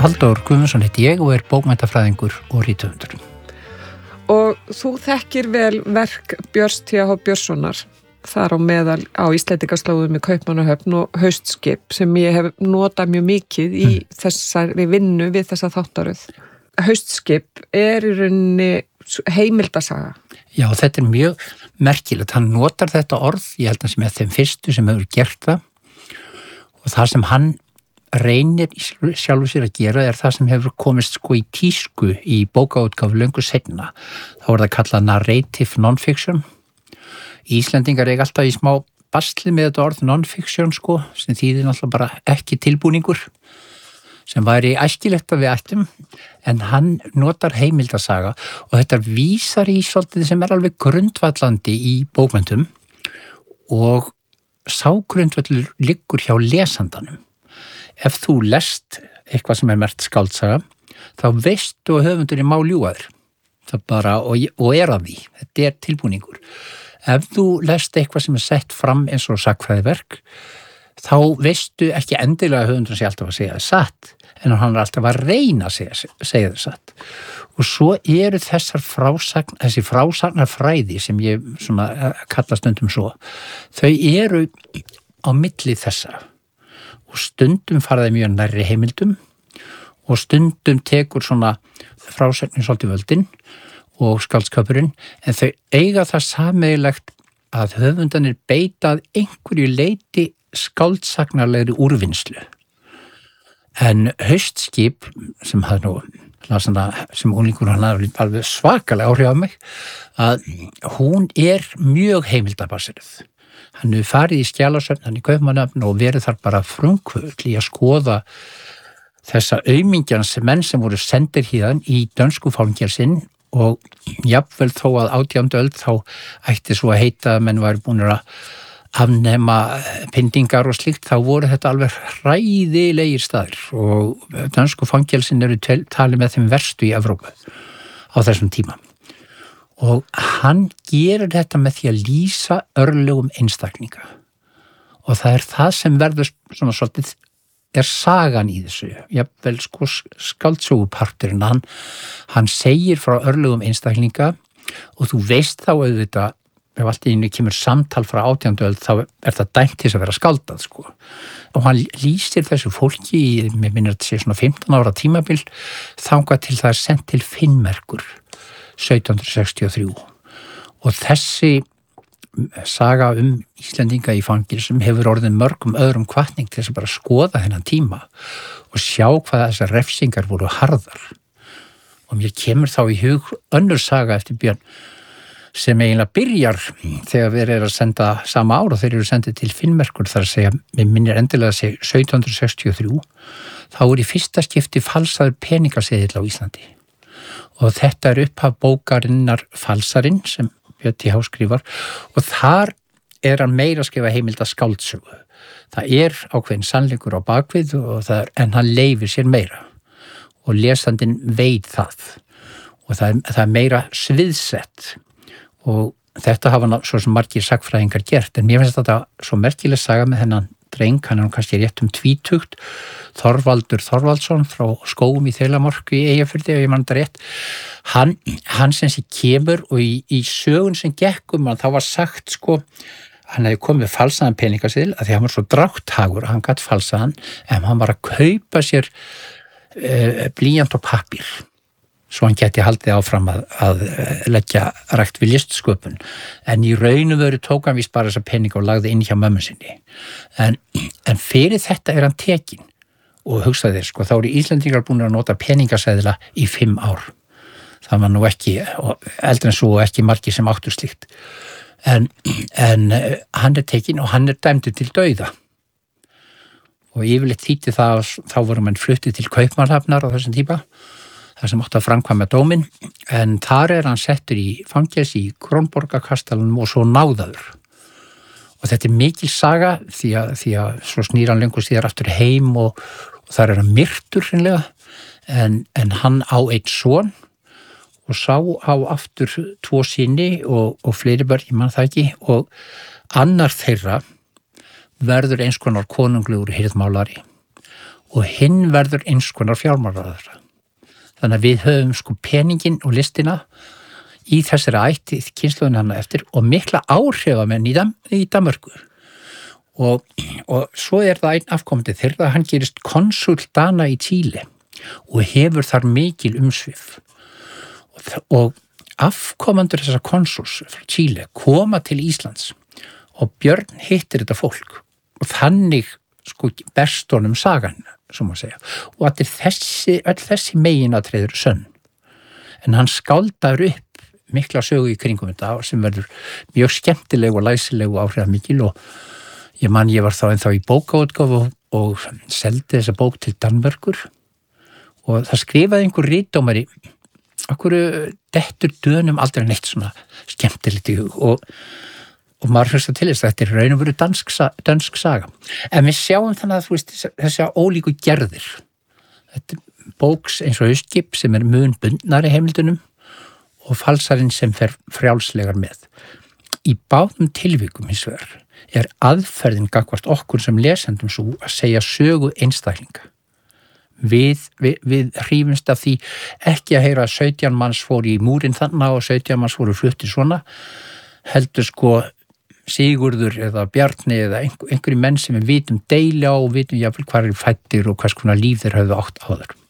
Halldór Guðmundsson heiti ég og bókmenntafræðingur og rithöfundur. Og þú þekkir vel verk Björns T.H. Björnssonar þar á meðal á Íslendingaslóðum í Kaupmannahöfn og Haustskip sem ég hef notað mjög mikið í þessari vinnu við þessa þáttaröð. Haustskip í rauninni heimildasaga. Já, þetta mjög merkilegt. Hann notar þetta orð, ég held að sem þeim fyrstu sem hefur gert það og það sem hann reynir sjálfur sér að gera það sem hefur komist í tísku í bókaútgáfu löngu seinna. Þá það kallað narrative non-fiction. Íslendingar eiga alltaf í smá basli með þetta orð non-fiction sem þýðir náttúrulega bara ekki tilbúningur sem væri æskilegt að við ættum en hann notar heimildasaga og þetta vísar í svolítið sem alveg grundvallandi í bókmenntum og sá grundvallur liggur hjá lesandanum. Ef þú lest eitthvað sem merkt skáldsaga, þá veistu að höfundurinn má ljúga þér. Það bara, og að því. Þetta tilbúningur. Ef þú lest eitthvað sem sett fram eins og sagnfræðiverk, þá veistu ekki endilega að höfundurinn sé alltaf að segja það satt, en hann alltaf að reyna að segja það satt. Og svo eru þessi frásagnarfræði sem ég kalla stundum svo, þau eru á milli þessa. Og stundum faraði mjög nærri heimildum og stundum tekur frásögnin svolítið völdin og skáldskapurinn en þau eiga það sameiginlegt að höfundanir beita að einhverju leyti skáldsagnarlegri úrvinnslu. En Haustskip sem sem unglingur hann hafði alveg svakalega áhrif á mig að hún mjög heimildabaseruð. Hann hefur farið í Skjalasöfn, hann í Kaupmannahöfn og verið þar bara frumkvöld í að skoða þessa aumingjans menn sem voru sendir híðan í dönsku fangelsinn og jafnvel þó að 18. öld þá ætti svo að heita að menn væri búin að afnema pyndingar og slíkt, þá voru þetta alveg hræðilegir staðir og dönsku fangelsin eru talið með þeim verstu í Evrópu á þessum tíma. Og hann gerir þetta með því að lýsa örlögum einstaklinga. Og það það sem verður svolítið sagan í þessu. Jafnvel skáldsöguparturinn. Hann segir frá örlögum einstaklinga og þú veist þá auðvitað, ef allt í einu kemur samtal frá 18. öld, þá það dæmt til að vera skáldað. Og hann lýsir þessu fólki í, mér minnir að sé 15 ára tímabil, þangað til það sendt til Finnmerkur. 1763 og þessi saga Íslendinga í fangelsum hefur orðið mörgum öðrum hvatning til þess að bara skoða þennan tíma og sjá hvað þessar refsingar voru harðar og mér kemur þá í hug önnur saga eftir Björn sem eiginlega byrjar þegar við að senda sama ár og þeir eru sendið til Finnmerkur þar að segja, mér minnir endilega að segja 1763 þá í fyrsta skipti falsaður peningaseðill á Íslandi. Og þetta upphaf bókarinnar Falsarinn sem Björn T.H. skrifar og þar hann meira að skrifa heimilda skáldsögu. Það ákveðin sannleikur á bakvið en hann leyfir sér meira og lesandinn veit það og það meira sviðsett og þetta hafa svo sem margir sagnfræðingar gert en mér finnst þetta svo merkileg saga með þennan dreng, hann kannski rétt tvítugt, Þorvaldur Þorvaldsson frá Skógum í Þelamorku í Eyjafirði, ef ég man þetta rétt. Hann sem sé kemur og í sögun sem gekk hann, þá var sagt hann hefði komið falsaðan peningaseðil að því hann var svo drátthagur að hann gat falsaðan en hann var að kaupa sér blýant og pappír svo hann geti haldið áfram að leggja rækt við listsköpun. En í raun og veru tók hann víst bara þessa peninga og lagði inn hjá mömmu sinni. En fyrir þetta hann tekinn og hugsaði þér, þá eru Íslendingar búin að nota peningaseðla í 5 ár. Það var nú ekki, eldri en svo ekki margir sem áttu slíkt. En hann tekinn og hann dæmdur til dauða. Og yfirleitt þýddi það þá voru menn fluttið til Kaupmannahafnar á þessum tíma. Það sem átti að framkvæma dóminn, en þar hann settur í fangelsi í Krónborgarkastalanum og svo náðaður. Og þetta mikil saga því að svo snýr hann lengur síðar aftur heim og þar hann myrtur hreinlega, en hann á einn son og sá á aftur 2 syni og fleiri börn, ég man það ekki, og annar þeirra verður eins konar konunglegur hirðmálari og hinn verður eins konar fjármálaráðherra. Þannig að við höfum sko peningin og listina í þessari ætti kynslóðin hana eftir og mikla áhrifamenn í Danmörku. Og svo það einn afkomandi þeirra, hann gerist konsul Dana í Chile og hefur þar mikil umsvif. Og afkomandur þessar konsuls frá Chile koma til Íslands og Björn hittir þetta fólk og þannig sko berst honum sagan, sem má segja. Og allir þessi meginatriður sönn. En hann skáldar upp mikla sögu í kringum þetta sem verður mjög skemmtileg og læsileg og áhrifamikil og ég var þá ennþá í bókaútgáfu og seldi þessa bók til Danmörkur og það skrifaði einhver ritdómari okkur dettur Dönum aldrei neitt svona skemmtilegt í hug og maður hlustar til þess að þetta raun og veru dönsk saga. En við sjáum þannig að þú veist þessi ólíku gerðir. Þetta bóks eins og Haustskip sem mun bundnari heimildunum og falsarinn sem fer frjálslegar með. Í báðum tilvikum hins vegar aðferðin gagnvart okkur sem lesendum svo að segja sögu einstaklinga. Við hrífumst af því ekki að heyra að 17 manns fór í múrin þannig og 17 manns fóru flutti svona, heldur sko Sigurður eða Bjarni eða einhverjum menn sem við vitum deila og vitum jáfnvel hvað fættir og hvers konar líf þeir höfðu átt áður.